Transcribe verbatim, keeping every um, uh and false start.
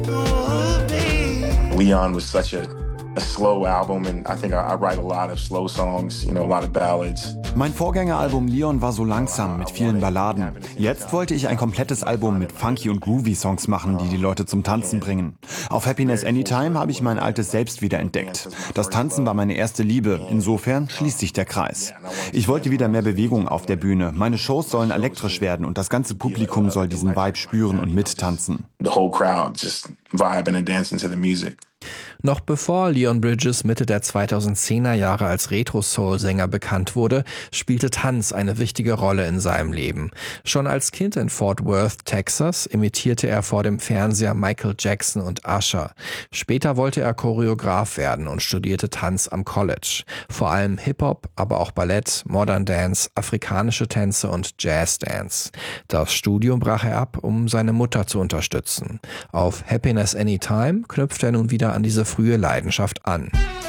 Leon was such a, a slow album, and I think I, I write a lot of slow songs, you know, a lot of ballads. Mein Vorgängeralbum Leon war so langsam mit vielen Balladen. Jetzt wollte ich ein komplettes Album mit funky und groovy Songs machen, die die Leute zum Tanzen bringen. Auf Happiness Anytime habe ich mein altes Selbst wieder entdeckt. Das Tanzen war meine erste Liebe. Insofern schließt sich der Kreis. Ich wollte wieder mehr Bewegung auf der Bühne. Meine Shows sollen elektrisch werden und das ganze Publikum soll diesen Vibe spüren und mittanzen. The whole crowd just vibing and dancing to the music. Noch bevor Leon Bridges Mitte der zweitausendzehner Jahre als Retro-Soul-Sänger bekannt wurde, spielte Tanz eine wichtige Rolle in seinem Leben. Schon als Kind in Fort Worth, Texas, imitierte er vor dem Fernseher Michael Jackson und Usher. Später wollte er Choreograf werden und studierte Tanz am College. Vor allem Hip-Hop, aber auch Ballett, Modern Dance, afrikanische Tänze und Jazz-Dance. Das Studium brach er ab, um seine Mutter zu unterstützen. Auf Happiness Anytime knüpft er nun wieder an diese frühe Leidenschaft an.